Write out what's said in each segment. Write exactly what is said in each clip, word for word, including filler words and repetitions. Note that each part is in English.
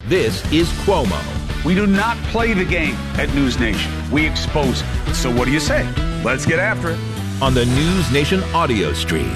This is Cuomo. We do not play the game at News Nation. We expose it. So what do you say? Let's get after it. On the News Nation audio stream.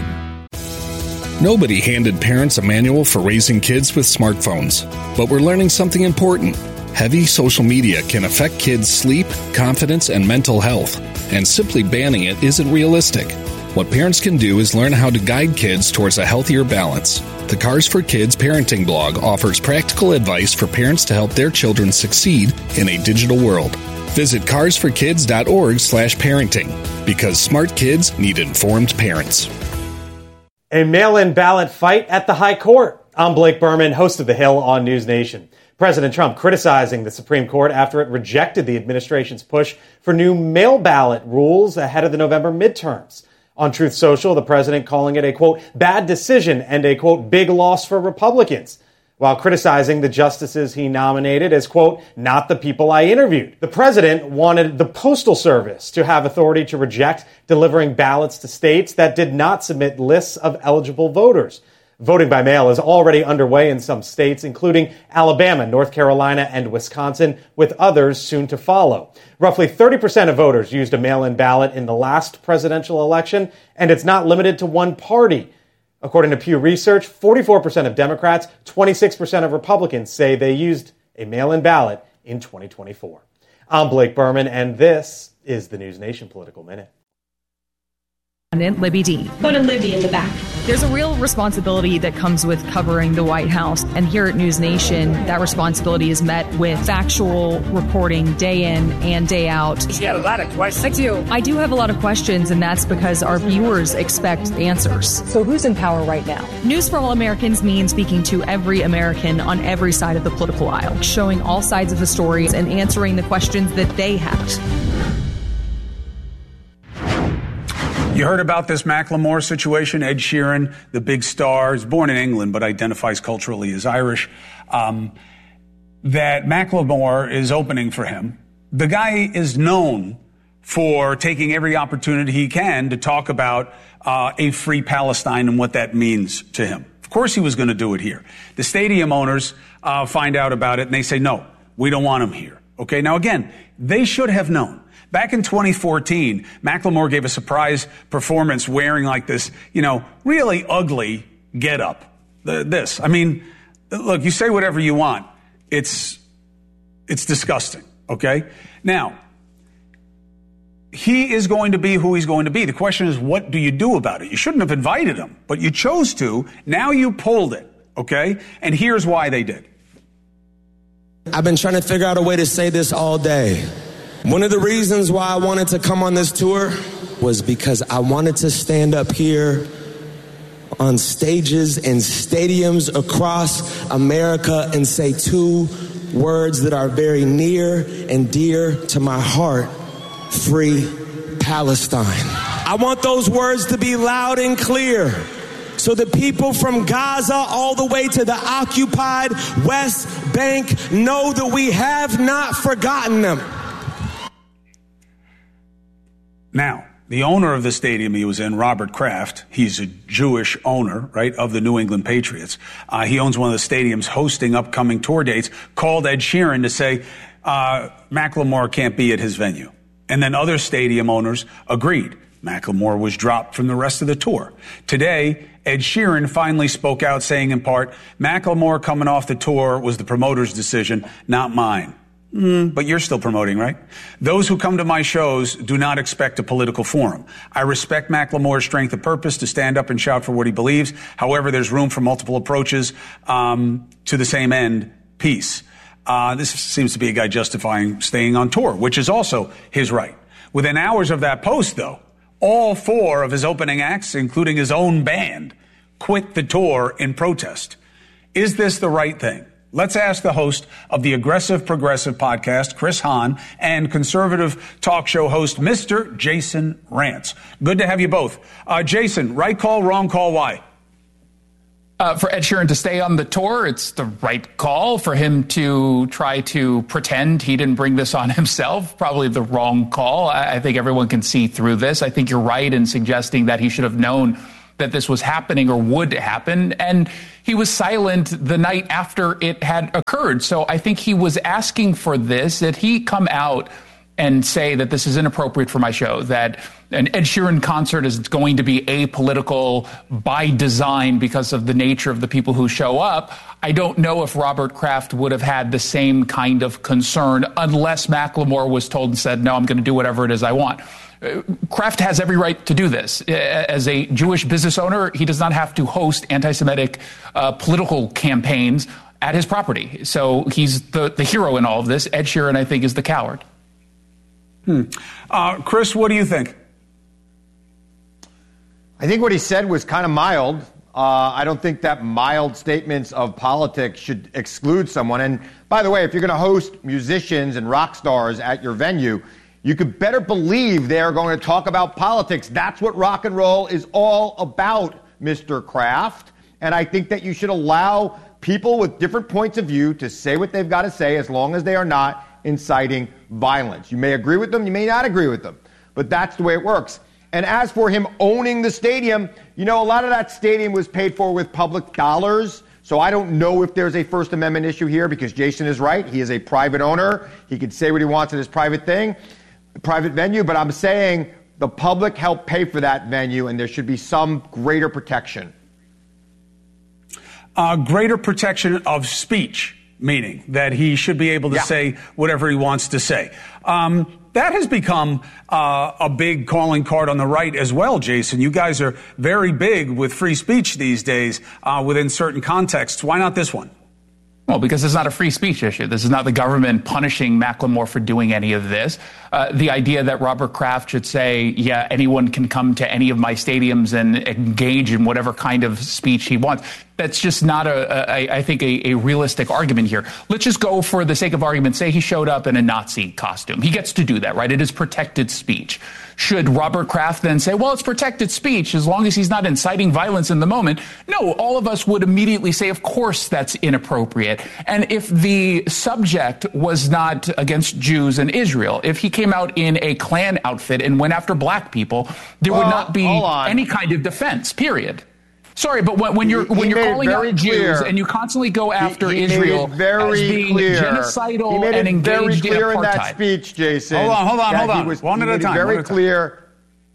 Nobody handed parents a manual for raising kids with smartphones. But we're learning something important. Heavy social media can affect kids' sleep, confidence, and mental health. And simply banning it isn't realistic. What parents can do is learn how to guide kids towards a healthier balance. The Cars for Kids parenting blog offers practical advice for parents to help their children succeed in a digital world. Visit cars for kids dot org slash parenting, because smart kids need informed parents. A mail-in ballot fight at the High Court. I'm Blake Berman, host of The Hill on News Nation. President Trump criticizing the Supreme Court after it rejected the administration's push for new mail ballot rules ahead of the November midterms. On Truth Social, the president calling it a, quote, bad decision and a, quote, big loss for Republicans, while criticizing the justices he nominated as, quote, not the people I interviewed. The president wanted the Postal Service to have authority to reject delivering ballots to states that did not submit lists of eligible voters. Voting by mail is already underway in some states, including Alabama, North Carolina, and Wisconsin, with others soon to follow. Roughly thirty percent of voters used a mail-in ballot in the last presidential election, and it's not limited to one party. According to Pew Research, forty-four percent of Democrats, twenty-six percent of Republicans say they used a mail-in ballot in twenty twenty-four. I'm Blake Berman, and this is the News Nation Political Minute. Libby Dean. Put a Libby in the back. There's a real responsibility that comes with covering the White House. And here at News Nation, that responsibility is met with factual reporting day in and day out. She had a lot of questions. You. I do have a lot of questions, and that's because our viewers expect answers. So who's in power right now? News for All Americans means speaking to every American on every side of the political aisle, showing all sides of the stories and answering the questions that they have. You heard about this Macklemore situation? Ed Sheeran, the big star, is born in England but identifies culturally as Irish. Um, that Macklemore is opening for him. The guy is known for taking every opportunity he can to talk about uh, a free Palestine and what that means to him. Of course he was going to do it here. The stadium owners uh, find out about it and they say, no, we don't want him here. Okay, now again, they should have known. Back in twenty fourteen, Macklemore gave a surprise performance wearing like this, you know, really ugly getup. The, this, I mean, look, you say whatever you want. It's, it's disgusting. Okay. Now, he is going to be who he's going to be. The question is, what do you do about it? You shouldn't have invited him, but you chose to. Now you pulled it. Okay. And here's why they did. I've been trying to figure out a way to say this all day. One of the reasons why I wanted to come on this tour was because I wanted to stand up here on stages and stadiums across America and say two words that are very near and dear to my heart: free Palestine. I want those words to be loud and clear, so the people from Gaza all the way to the occupied West Bank know that we have not forgotten them. Now, the owner of the stadium he was in, Robert Kraft, he's a Jewish owner, right, of the New England Patriots. Uh, he owns one of the stadiums hosting upcoming tour dates, called Ed Sheeran to say uh, Macklemore can't be at his venue. And then other stadium owners agreed. Macklemore was dropped from the rest of the tour. Today, Ed Sheeran finally spoke out, saying in part, Macklemore coming off the tour was the promoter's decision, not mine. Mm, but you're still promoting, right? Those who come to my shows do not expect a political forum. I respect Macklemore's strength of purpose to stand up and shout for what he believes. However, there's room for multiple approaches um, to the same end, peace. Uh, this seems to be a guy justifying staying on tour, which is also his right. Within hours of that post, though, all four of his opening acts, including his own band, quit the tour in protest. Is this the right thing? Let's ask the host of the Aggressive Progressive podcast, Chris Hahn, and conservative talk show host, Mister Jason Rantz. Good to have you both. Uh, Jason, right call, wrong call, why? Uh, for Ed Sheeran to stay on the tour, it's the right call. For him to try to pretend he didn't bring this on himself, probably the wrong call. I, I think everyone can see through this. I think you're right in suggesting that he should have known that this was happening or would happen, and he was silent the night after it had occurred. So I think he was asking for this, that he come out and say that this is inappropriate for my show, that an Ed Sheeran concert is going to be apolitical by design because of the nature of the people who show up. I don't know if Robert Kraft would have had the same kind of concern unless Macklemore was told and said, no, I'm going to do whatever it is I want. Kraft has every right to do this. As a Jewish business owner, he does not have to host anti-Semitic uh, political campaigns at his property. So he's the, the hero in all of this. Ed Sheeran, I think, is the coward. Hmm. Uh, Chris, what do you think? I think what he said was kind of mild. Uh, I don't think that mild statements of politics should exclude someone. And by the way, if you're going to host musicians and rock stars at your venue, you could better believe they're going to talk about politics. That's what rock and roll is all about, Mister Kraft. And I think that you should allow people with different points of view to say what they've got to say as long as they are not inciting violence. You may agree with them, you may not agree with them, but that's the way it works. And as for him owning the stadium, you know, a lot of that stadium was paid for with public dollars. So I don't know if there's a First Amendment issue here, because Jason is right. He is a private owner. He can say what he wants in his private thing, private venue. But I'm saying the public helped pay for that venue, and there should be some greater protection. Uh, greater protection of speech, meaning that he should be able to yeah. say whatever he wants to say. Um, that has become uh, a big calling card on the right as well, Jason. You guys are very big with free speech these days uh, within certain contexts. Why not this one? Well, because it's not a free speech issue. This is not the government punishing Macklemore for doing any of this. Uh, the idea that Robert Kraft should say, yeah, anyone can come to any of my stadiums and engage in whatever kind of speech he wants, that's just not, a, a, I think, a, a realistic argument here. Let's just go, for the sake of argument, say he showed up in a Nazi costume. He gets to do that, right? It is protected speech. Should Robert Kraft then say, well, it's protected speech as long as he's not inciting violence in the moment? No, all of us would immediately say, of course, that's inappropriate. And if the subject was not against Jews and Israel, if he came out in a Klan outfit and went after black people, there well, would not be any kind of defense, period. Sorry, but when, when you're when you're calling out Jews and you constantly go after he, he Israel very as being clear. genocidal he made and it engaged very clear in apartheid. In that speech, Jason. Hold on, hold on, hold on. Was, One at a time. Very One clear.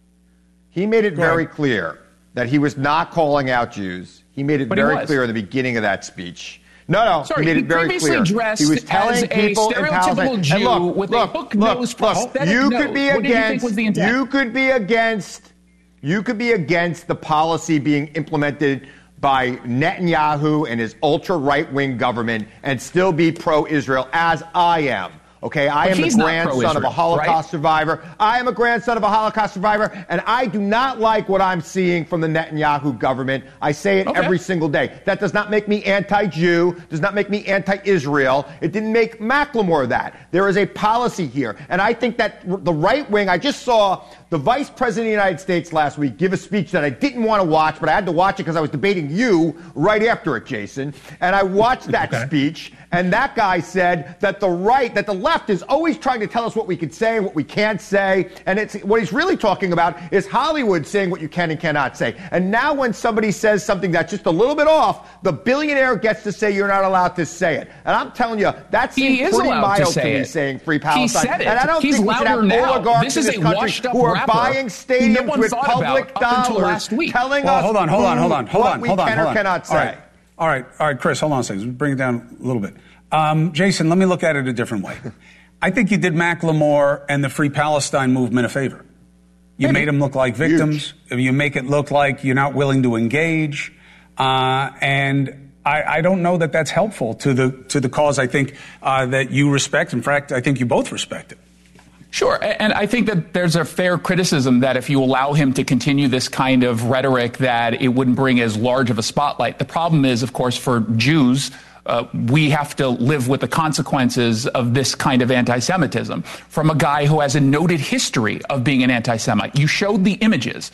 He made it go very ahead. clear that he was not calling out Jews. He made it but very clear in the beginning of that speech. No, no, Sorry, he made it he very previously clear. dressed He was telling as people a stereotypical in Jew and look, with look, a hook look, nose, look, prosthetic you nose. could be What against. did you think was the intent? You could be against. You could be against the policy being implemented by Netanyahu and his ultra-right-wing government and still be pro-Israel, as I am. Okay, I but am the grandson of a Holocaust right? survivor. I am a grandson of a Holocaust survivor, and I do not like what I'm seeing from the Netanyahu government. I say it okay. every single day. That does not make me anti-Jew, does not make me anti-Israel. It didn't make Macklemore that. There is a policy here, and I think that the right wing, I just saw the Vice President of the United States last week give a speech that I didn't want to watch, but I had to watch it because I was debating you right after it, Jason. And I watched that okay. speech, and that guy said that the right, that the left is always trying to tell us what we can say and what we can't say. And it's what he's really talking about is Hollywood saying what you can and cannot say. And now when somebody says something that's just a little bit off, the billionaire gets to say you're not allowed to say it. And I'm telling you, that seems pretty mild to, to me, saying free Palestine. He said it. And I don't He's think we should have now. oligarchs this in this is country who are buying stadiums no with public dollars telling well, us hold on, hold on, hold on, hold what on, we hold on, can hold or on. cannot say. All right, all right, all right, Chris, hold on a second. Let's bring it down a little bit. Um, Jason, let me look at it a different way. I think you did Macklemore and the Free Palestine movement a favor. You Maybe. made them look like victims. Huge. You make it look like you're not willing to engage. Uh, and I, I don't know that that's helpful to the to the cause I think uh, that you respect. In fact, I think you both respect it. Sure. And I think that there's a fair criticism that if you allow him to continue this kind of rhetoric, that it wouldn't bring as large of a spotlight. The problem is, of course, for Jews, Uh, we have to live with the consequences of this kind of anti-Semitism from a guy who has a noted history of being an anti-Semite. You showed the images.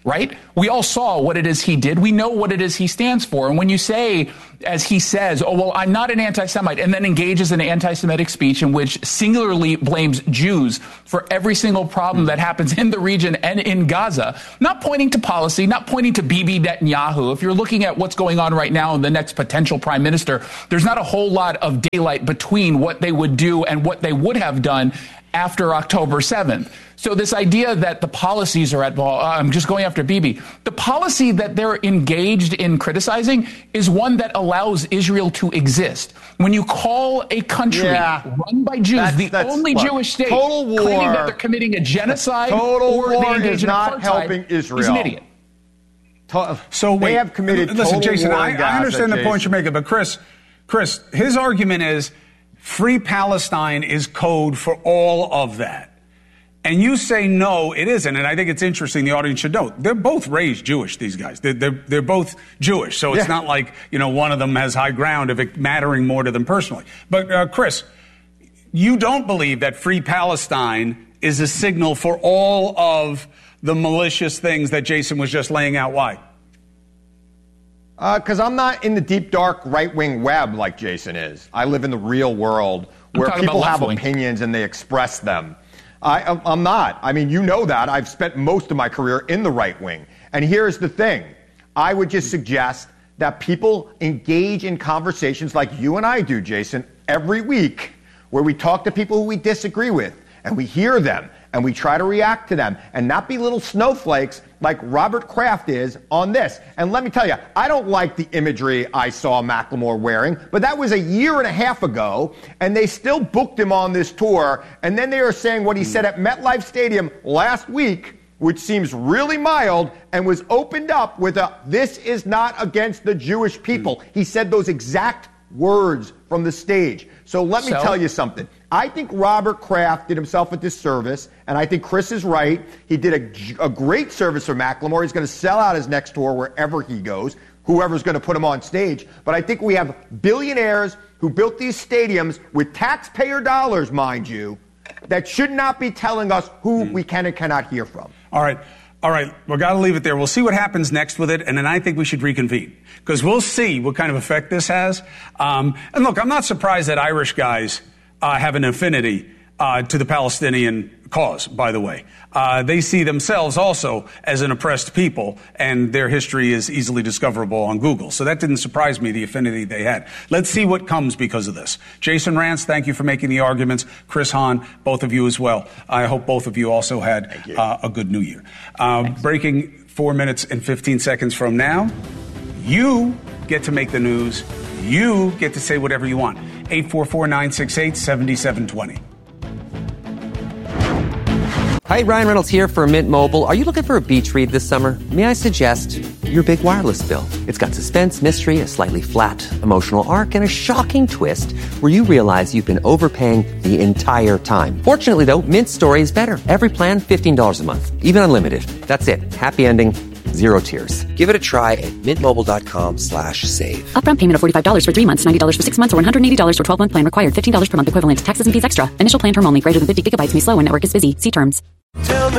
right? We all saw what it is he did. We know what it is he stands for. And when you say, as he says, oh, well, I'm not an anti-Semite, and then engages in anti-Semitic speech in which singularly blames Jews for every single problem that happens in the region and in Gaza, not pointing to policy, not pointing to Bibi Netanyahu. If you're looking at what's going on right now in the next potential prime minister, there's not a whole lot of daylight between what they would do and what they would have done after October seventh. So this idea that the policies are at, well, I'm just going after Bibi. The policy that they're engaged in criticizing is one that allows Israel to exist. When you call a country yeah. run by Jews, that's, the that's, only look, Jewish state total war, claiming that they're committing a genocide total or war they engage is in not apartheid, helping Israel. He's an idiot. To- so they wait, have committed listen, total Jason, war I, in Gaza, I understand the Jason. point you're making, but Chris, Chris, his argument is Free Palestine is code for all of that. And you say, no, it isn't. And I think it's interesting. The audience should know they're both raised Jewish, these guys. They're, they're, they're both Jewish. So it's yeah. not like, you know, one of them has high ground of it mattering more to them personally. But, uh, Chris, you don't believe that Free Palestine is a signal for all of the malicious things that Jason was just laying out. Why? Because uh, I'm not in the deep, dark, right-wing web like Jason is. I live in the real world where people have opinions and they express them. I, I'm not. I mean, you know that. I've spent most of my career in the right wing. And here's the thing. I would just suggest that people engage in conversations like you and I do, Jason, every week, where we talk to people who we disagree with, and we hear them, and we try to react to them, and not be little snowflakes like Robert Kraft is on this. And let me tell you, I don't like the imagery I saw Macklemore wearing, but that was a year and a half ago, and they still booked him on this tour, and then they are saying what he said at MetLife Stadium last week, which seems really mild, and was opened up with a, this is not against the Jewish people. He said those exact words from the stage. So let me so? tell you something. I think Robert Kraft did himself a disservice, and I think Chris is right. He did a, a great service for Macklemore. He's going to sell out his next tour wherever he goes, whoever's going to put him on stage. But I think we have billionaires who built these stadiums with taxpayer dollars, mind you, that should not be telling us who mm. we can and cannot hear from. All right. All right, we've got to leave it there. We'll see what happens next with it, and then I think we should reconvene, because we'll see what kind of effect this has. Um, and look, I'm not surprised that Irish guys uh, have an affinity uh, to the Palestinian cause, by the way. Uh, they see themselves also as an oppressed people, and their history is easily discoverable on Google. So that didn't surprise me, the affinity they had. Let's see what comes because of this. Jason Rantz, thank you for making the arguments. Chris Hahn, both of you as well. I hope both of you also had uh, a good new year. Uh, breaking four minutes and fifteen seconds from now, you get to make the news. You get to say whatever you want. eight four four, nine six eight, seven seven two zero. Hi, Ryan Reynolds here for Mint Mobile. Are you looking for a beach read this summer? May I suggest your big wireless bill? It's got suspense, mystery, a slightly flat, emotional arc, and a shocking twist where you realize you've been overpaying the entire time. Fortunately, though, Mint's story is better. Every plan, fifteen dollars a month, even unlimited. That's it. Happy ending. Zero tears. Give it a try at mintmobile.com slash save. Upfront payment of forty-five dollars for three months, ninety dollars for six months, or one hundred eighty dollars for twelve-month plan required. fifteen dollars per month equivalent. Taxes and fees extra. Initial plan term only. Greater than fifty gigabytes may slow when network is busy. See terms. Tell me